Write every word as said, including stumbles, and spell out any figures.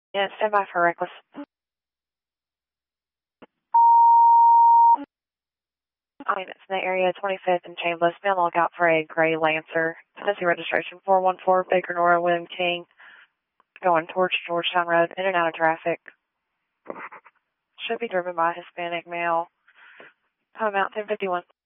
Yeah, stand by for reckless. I mean, it's in the area, twenty-fifth and Chambliss. Be on the lookout for a gray Lancer. Tennessee registration four one four, Baker Nora, William King. Going towards Georgetown Road, in and out of traffic. Should be driven by a Hispanic male. Time out, ten fifty-one.